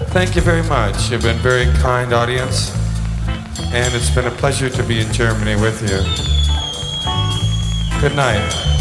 Thank you very much. You've been a very kind audience, and it's been a pleasure to be in Germany with you. Good night.